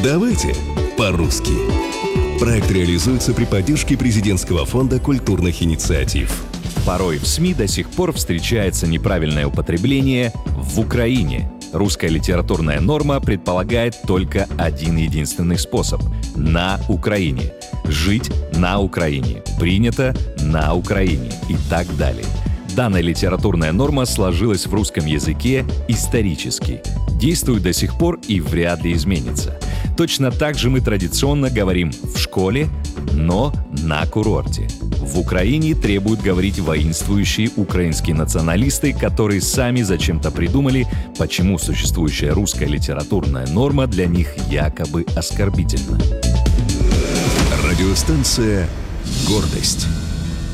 Давайте по-русски. Проект реализуется при поддержке Президентского фонда культурных инициатив. Порой в СМИ до сих пор встречается неправильное употребление «в Украине». Русская литературная норма предполагает только один единственный способ – на Украине. Жить на Украине. Принято на Украине. И так далее. Данная литературная норма сложилась в русском языке исторически, действует до сих пор и вряд ли изменится. Точно так же мы традиционно говорим в школе, но на курорте. В Украине требуют говорить воинствующие украинские националисты, которые сами зачем-то придумали, почему существующая русская литературная норма для них якобы оскорбительна. Радиостанция «Гордость».